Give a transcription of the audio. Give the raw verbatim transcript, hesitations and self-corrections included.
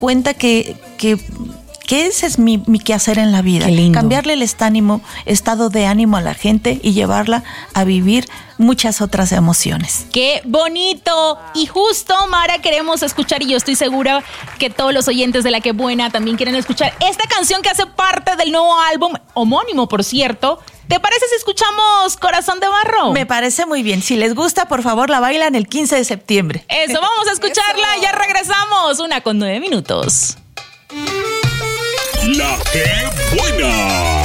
cuenta que, que, que ese es mi, mi quehacer en la vida. Qué lindo. Cambiarle el estánimo, estado de ánimo a la gente y llevarla a vivir muchas otras emociones. ¡Qué bonito! Y justo, Mara, queremos escuchar, y yo estoy segura que todos los oyentes de La Qué Buena también quieren escuchar esta canción que hace parte del nuevo álbum, homónimo, por cierto. ¿Te parece si escuchamos Corazón de Barro? Me parece muy bien. Si les gusta, por favor, la bailan el quince de septiembre. Eso, vamos a escucharla. Ya regresamos. Una con nueve minutos. La Qué Buena.